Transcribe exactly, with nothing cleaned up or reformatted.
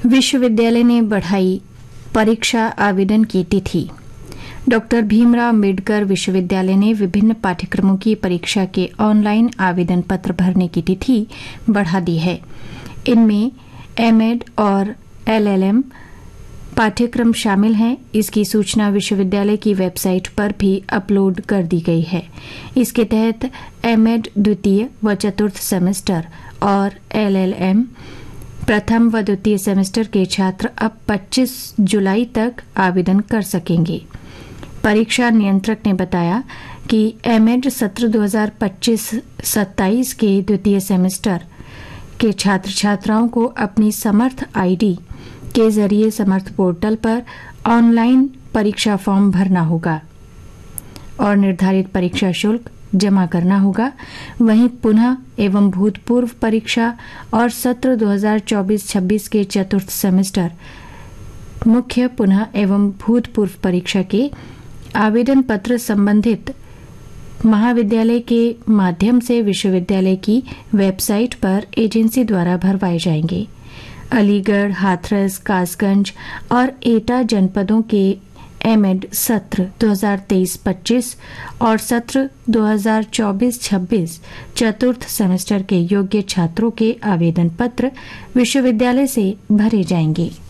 विश्वविद्यालय ने बढ़ाई परीक्षा आवेदन की तिथि। डॉक्टर भीमराव अम्बेडकर विश्वविद्यालय ने विभिन्न पाठ्यक्रमों की परीक्षा के ऑनलाइन आवेदन पत्र भरने की तिथि बढ़ा दी है। इनमें एमएड और एलएलएम पाठ्यक्रम शामिल हैं। इसकी सूचना विश्वविद्यालय की वेबसाइट पर भी अपलोड कर दी गई है। इसके तहत एमएड द्वितीय व चतुर्थ सेमेस्टर और एलएलएम प्रथम व द्वितीय सेमेस्टर के छात्र अब पच्चीस जुलाई तक आवेदन कर सकेंगे। परीक्षा नियंत्रक ने बताया कि एमएड सत्र दो हज़ार पच्चीस सत्ताईस के द्वितीय सेमेस्टर के छात्र छात्राओं को अपनी समर्थ आईडी के जरिए समर्थ पोर्टल पर ऑनलाइन परीक्षा फॉर्म भरना होगा और निर्धारित परीक्षा शुल्क जमा करना होगा। वहीं पुनः एवं भूतपूर्व परीक्षा और सत्र दो हज़ार चौबीस छब्बीस के चतुर्थ सेमेस्टर मुख्य पुनः एवं भूतपूर्व परीक्षा के आवेदन पत्र संबंधित महाविद्यालय के माध्यम से विश्वविद्यालय की वेबसाइट पर एजेंसी द्वारा भरवाए जाएंगे। अलीगढ़, हाथरस, कासगंज और एटा जनपदों के एमएड सत्र दो हज़ार तेईस पच्चीस और सत्र दो हज़ार चौबीस छब्बीस चतुर्थ सेमेस्टर के योग्य छात्रों के आवेदन पत्र विश्वविद्यालय से भरे जाएंगे।